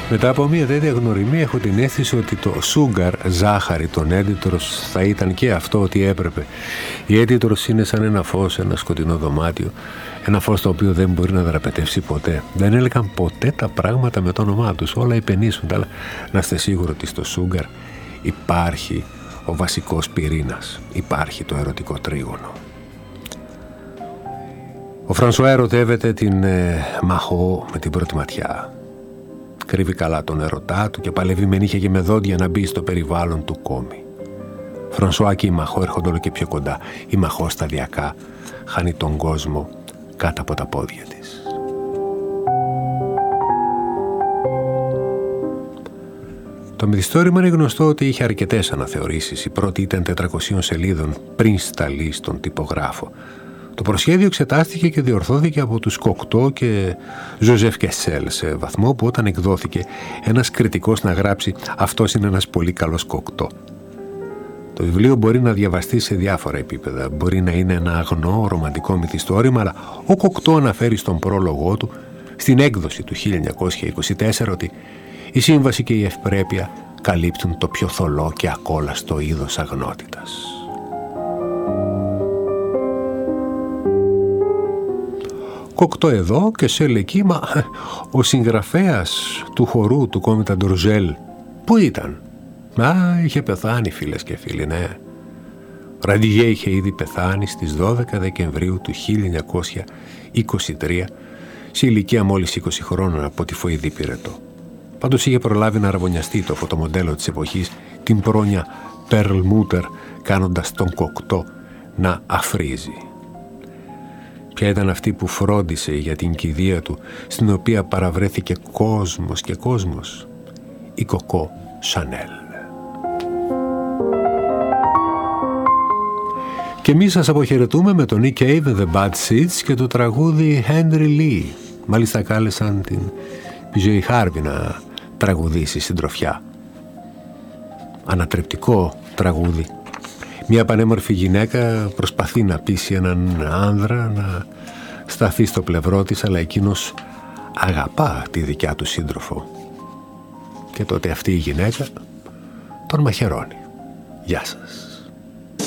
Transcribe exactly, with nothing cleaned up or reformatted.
Μετά από μια τέτοια γνωριμία έχω την αίσθηση ότι το Sugar, ζάχαρη των Editors, θα ήταν και αυτό ότι έπρεπε. Οι Editors είναι σαν ένα φως, ένα σκοτεινό δωμάτιο, ένα φως το οποίο δεν μπορεί να δραπετεύσει ποτέ. Δεν έλεγαν ποτέ τα πράγματα με το όνομά τους, όλα υπενήσονται, αλλά να είστε σίγουροι ότι στο Sugar υπάρχει ο βασικός πυρήνας, υπάρχει το ερωτικό τρίγωνο. Ο Φρανσουά ερωτεύεται την ε, Μαχώ με την πρώτη ματιά. Κρύβει καλά τον ερωτά του και παλεύει με νύχια και με δόντια να μπει στο περιβάλλον του κόμι. Φρανσουά και η Μαχώ έρχονται όλο και πιο κοντά. Η Μαχώ σταδιακά χάνει τον κόσμο κάτω από τα πόδια της. Το μυθιστόρημα είναι γνωστό ότι είχε αρκετές αναθεωρήσεις. Η πρώτη ήταν τετρακοσίων σελίδων πριν σταλεί στον τυπογράφο. Το προσχέδιο εξετάστηκε και διορθώθηκε από τους Κοκτό και Ζωζεφ Κεσέλ σε βαθμό που όταν εκδόθηκε ένας κριτικός να γράψει «Αυτός είναι ένας πολύ καλός Κοκτό». Το βιβλίο μπορεί να διαβαστεί σε διάφορα επίπεδα. Μπορεί να είναι ένα αγνό ρομαντικό μυθιστόρημα, αλλά ο Κοκτό αναφέρει στον πρόλογό του, στην έκδοση του χίλια εννιακόσια είκοσι τέσσερα, ότι η σύμβαση και η ευπρέπεια καλύπτουν το πιο θολό και ακόλαστο είδος αγνότητας. Κοκτό εδώ και σε εκεί, μα ο συγγραφέας του χορού του Κόμιτα Ντορζέλ πού ήταν? Α, είχε πεθάνει, φίλες και φίλοι, ναι. Ραντιγέ είχε ήδη πεθάνει στις δώδεκα Δεκεμβρίου του χίλια εννιακόσια είκοσι τρία σε ηλικία μόλις είκοσι χρόνων από τυφοειδή πυρετό. Πάντως είχε προλάβει να αραβωνιαστεί το φωτομοντέλο της εποχής, την πρόνοια Perlmutter, κάνοντας τον Κοκτό να αφρίζει. Ποια ήταν αυτή που φρόντισε για την κηδεία του, στην οποία παραβρέθηκε κόσμος και κόσμος? Η Κοκό Σανέλ. Και εμείς σας αποχαιρετούμε με τον Nick Cave, The Bad Seeds και το τραγούδι Henry Lee. Μάλιστα κάλεσαν την πι τζέι Harvey να τραγουδήσει συντροφιά. Ανατρεπτικό τραγούδι. Μια πανέμορφη γυναίκα προσπαθεί να πείσει έναν άνδρα να σταθεί στο πλευρό της, αλλά εκείνος αγαπά τη δικιά του σύντροφο. Και τότε αυτή η γυναίκα τον μαχαιρώνει. Γεια σας.